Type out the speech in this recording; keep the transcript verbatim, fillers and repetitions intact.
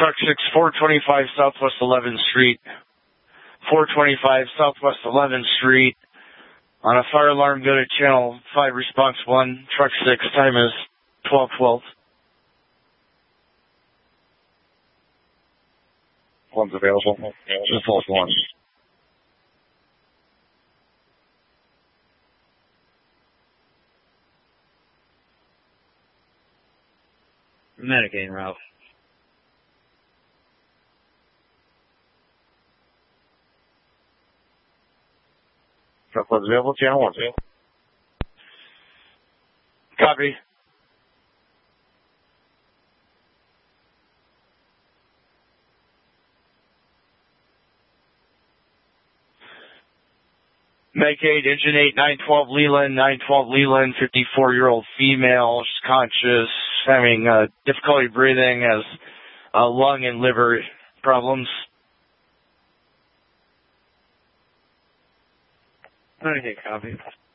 Truck six, four twenty-five Southwest eleventh Street. four twenty-five Southwest eleventh Street. On a fire alarm, go to channel five, response one. Truck six, time is twelve twelve. One's available. Default one. Medicaid route. Truck one's available. Channel one. Copy. Medicaid, engine eight, nine twelve Leland, nine twelve Leland, fifty-four-year-old female, she's conscious, having uh, difficulty breathing, has uh, lung and liver problems. Okay, copy.